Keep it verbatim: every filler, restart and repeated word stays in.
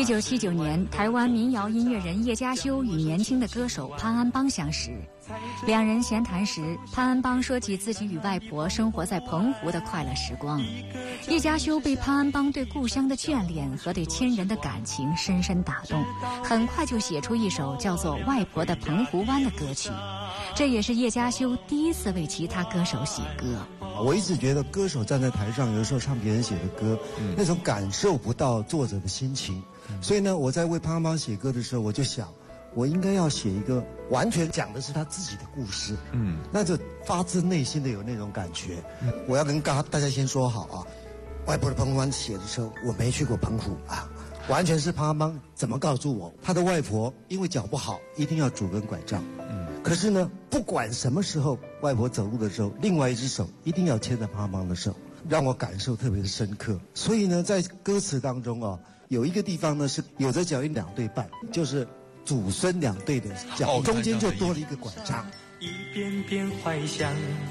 一九七九年，台湾民谣音乐人叶嘉修与年轻的歌手潘安邦相识。两人闲谈时，潘安邦说起自己与外婆生活在澎湖的快乐时光。叶嘉修被潘安邦对故乡的眷恋和对亲人的感情深深打动，很快就写出一首叫做《外婆的澎湖湾》的歌曲。这也是叶嘉修第一次为其他歌手写歌。 我一直觉得歌手站在台上，有的时候唱别人写的歌，嗯、那种感受不到作者的心情。嗯、所以呢，我在为潘安邦写歌的时候，我就想，我应该要写一个完全讲的是他自己的故事。嗯，那就发自内心的有那种感觉。嗯、我要跟大大家先说好啊，外婆的澎湖湾写的时候，我没去过澎湖啊，完全是潘安邦怎么告诉我，他的外婆因为脚不好，一定要拄根拐杖。嗯。可是呢，不管什么时候，外婆走路的时候，另外一只手一定要牵着潘安邦的手，让我感受特别的深刻。所以呢，在歌词当中啊，有一个地方呢是有着脚印两对半，就是祖孙两对的脚，中间就多了一个拐杖。 一遍遍怀想